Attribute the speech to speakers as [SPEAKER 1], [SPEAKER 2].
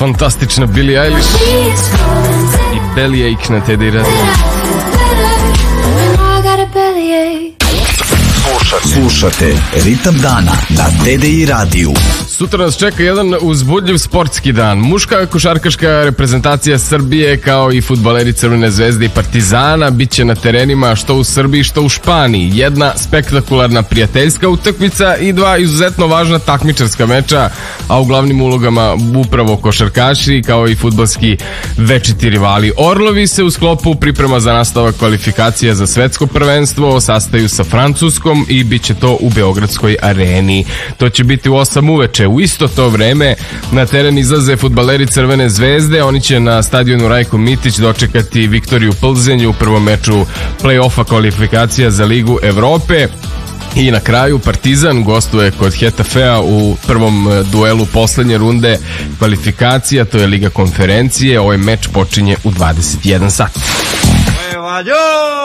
[SPEAKER 1] fantastična Billie Eilish i Bellyache na TDI Radio.
[SPEAKER 2] Slušate Ritam dana na TDI radiju.
[SPEAKER 1] Sutra nas čeka jedan uzbudljiv sportski dan. Muška košarkaška reprezentacija Srbije kao i fudbaleri Crvene zvezde i Partizana biće na terenima što u Srbiji što u Španiji. Jedna spektakularna prijateljska utakmica i dva izuzetno važna takmičarska meča, a u glavnim ulogama upravo košarkaši kao i fudbalski večiti rivali. Orlovi se u sklopu priprema za nastavak kvalifikacija za svetsko prvenstvo sastaju sa Francuskom i bit će to u Beogradskoj areni. To će biti u 8 uveče. U isto to vreme na teren izlaze fudbaleri Crvene zvezde. Oni će na stadionu Rajko Mitić dočekati Viktoriju Plzenj u prvom meču play-offa kvalifikacija za Ligu Evrope. I na kraju Partizan gostuje kod Hetafea u prvom duelu poslednje runde kvalifikacija, to je Liga konferencije. Ovaj meč počinje u 21 sat.